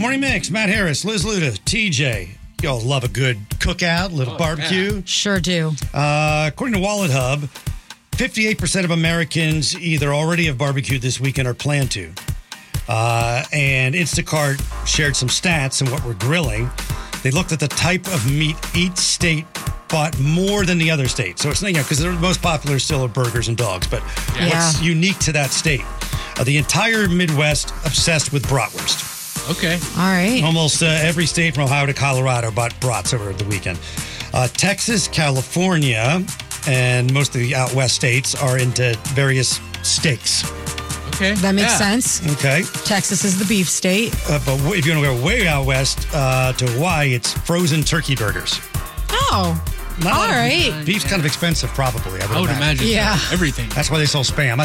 Morning Mix, Matt Harris, Liz Luda, TJ. Y'all love a good cookout, little barbecue. Yeah. Sure do. According to Wallet Hub, 58% of Americans either already have barbecued this weekend or plan to. And Instacart shared some stats on what we're grilling. They looked at the type of meat each state bought more than the other state. So it's not, because the most popular still are burgers and dogs. But what's unique to that state? The entire Midwest obsessed with bratwurst. Okay. All right. Almost every state from Ohio to Colorado bought brats over the weekend. Texas, California, and most of the out west states are into various steaks. Okay. That makes sense. Okay. Texas is the beef state. But if you want to go way out west to Hawaii, it's frozen turkey burgers. Oh. All right. Beef's kind of expensive, probably. I would imagine. Yeah. Everything. That's why they sell Spam.